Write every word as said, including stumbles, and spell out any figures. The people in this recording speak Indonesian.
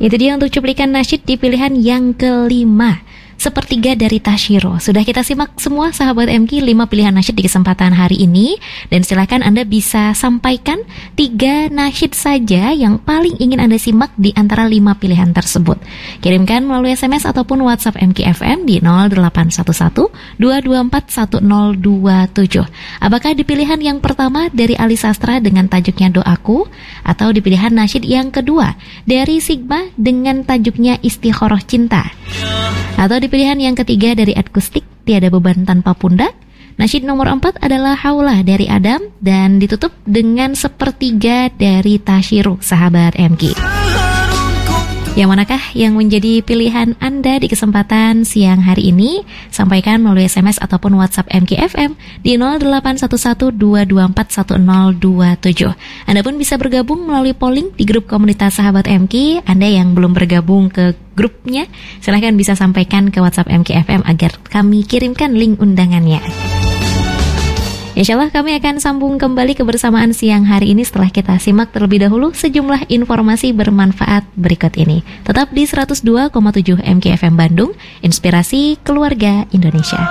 Itu dia untuk cuplikan nasyid di pilihan yang kelima, Sepertiga dari Tashiro. Sudah kita simak semua sahabat M K lima pilihan nasyid di kesempatan hari ini. Dan silakan Anda bisa sampaikan tiga nasyid saja yang paling ingin Anda simak di antara lima pilihan tersebut. Kirimkan melalui S M S ataupun WhatsApp M K F M di nol delapan satu satu dua dua empat satu nol dua tujuh. Apakah di pilihan yang pertama dari Ali Sastra dengan tajuknya Doaku, atau di pilihan nasyid yang kedua dari Sigma dengan tajuknya Istikharah Cinta, atau di pilihan yang ketiga dari Akustik Tiada Beban Tanpa Pundak? Nasyid nomor empat adalah Haulah dari Adam, dan ditutup dengan Sepertiga dari Tashiro, sahabat M K. Yang manakah yang menjadi pilihan Anda di kesempatan siang hari ini? Sampaikan melalui S M S ataupun WhatsApp M K F M di nol delapan satu satu dua dua empat satu nol dua tujuh. Anda pun bisa bergabung melalui polling di grup komunitas sahabat M K. Anda yang belum bergabung ke grupnya, silahkan bisa sampaikan ke WhatsApp M K F M agar kami kirimkan link undangannya. Insyaallah kami akan sambung kembali kebersamaan siang hari ini setelah kita simak terlebih dahulu sejumlah informasi bermanfaat berikut ini. Tetap di seratus dua koma tujuh M K F M Bandung, Inspirasi Keluarga Indonesia.